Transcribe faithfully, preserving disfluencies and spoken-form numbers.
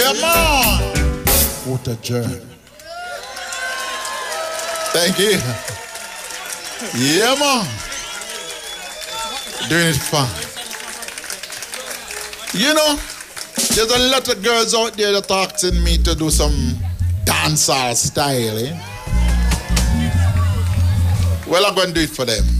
Yeah, man. What a journey. Thank you. Yeah, man. Doing it fine. You know, there's a lot of girls out there that are asking me to do some dancehall style, eh? Well, I'm going to do it for them.